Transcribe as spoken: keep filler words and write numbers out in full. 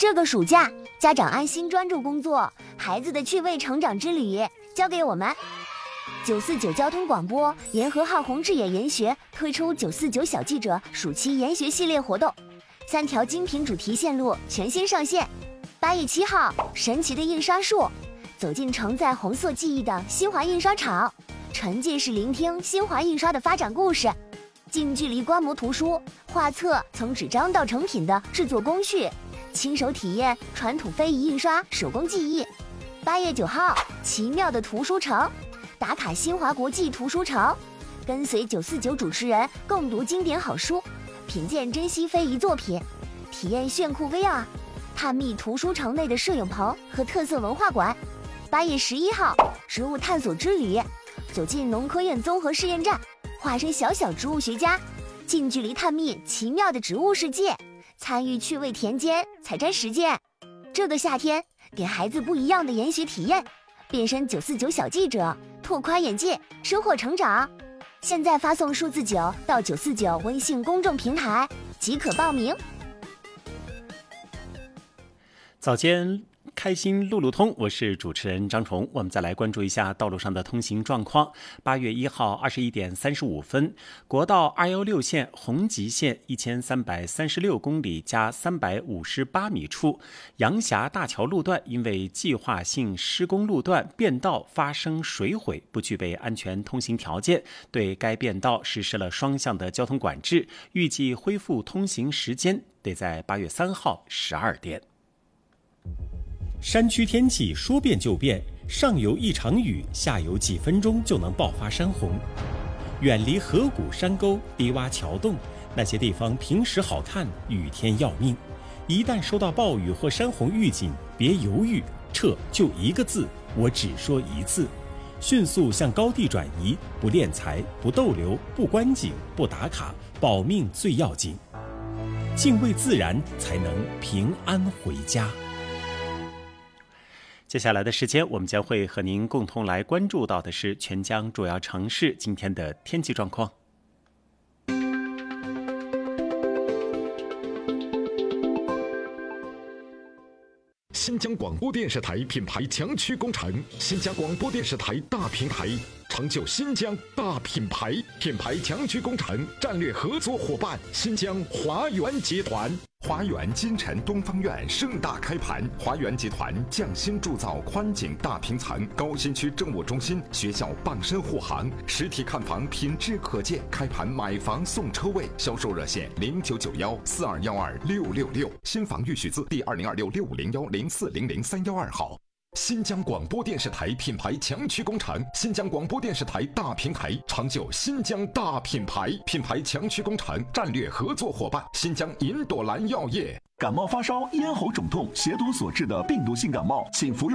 这个暑假，家长安心专注工作，孩子的趣味成长之旅交给我们。九四九交通广播沿河号宏志野研学推出九四九小记者暑期研学系列活动，三条精品主题线路全新上线。八月七号，神奇的印刷术，走进承载红色记忆的新华印刷厂，沉浸式聆听新华印刷的发展故事，近距离观摩图书画册从纸张到成品的制作工序，亲手体验传统非遗印刷手工技艺。八月九号，奇妙的图书城，打卡新华国际图书城，跟随九四九主持人共读经典好书，品鉴珍稀非遗作品，体验炫酷 V R， 探秘图书城内的摄影棚和特色文化馆。八月十一号，植物探索之旅，走进农科院综合试验站，化身小小植物学家，近距离探秘奇妙的植物世界，参与趣味田间采摘实践。这个夏天，给孩子不一样的研学体验，变身九四九小记者，拓宽眼界，收获成长。现在发送数字九到九四九微信公众平台即可报名。 早间开心路路通，我是主持人张崇。我们再来关注一下道路上的通行状况。八月一号二十一点三十五分，国道二一六线红极线一千三百三十六公里加三百五十八米处，阳峡大桥路段因为计划性施工路段变道发生水毁，不具备安全通行条件，对该变道实施了双向的交通管制，预计恢复通行时间得在八月三号十二点。山区天气说变就变，上游一场雨，下游几分钟就能爆发山洪。远离河谷山沟、低洼桥洞，那些地方平时好看，雨天要命。一旦收到暴雨或山洪预警，别犹豫，撤就一个字，我只说一次：迅速向高地转移，不敛财，不逗留，不观景，不打卡，保命最要紧。敬畏自然，才能平安回家。接下来的时间，我们将会和您共同来关注到的是全江主要城市今天的天气状况。 新疆广播电视台品牌强区工程，新疆广播电视台大平台，成就新疆大品牌。品牌强区工程战略合作伙伴新疆华源集团。华源金城东方院盛大开盘，华源集团匠心铸造宽景大平层，高新区政务中心、学校傍身护航，实体看房品质可见。开盘买房送车位，销售热线零九九幺四二幺二六六六，新房预许字第二零二六六五零幺零四零零三幺二号。新疆广播电视台品牌强区工程，新疆广播电视台大平台，成就新疆大品牌。品牌强区工程战略合作伙伴新疆银朵兰药业。 感冒发烧、咽喉肿痛、血毒所致的病毒性感冒，请服用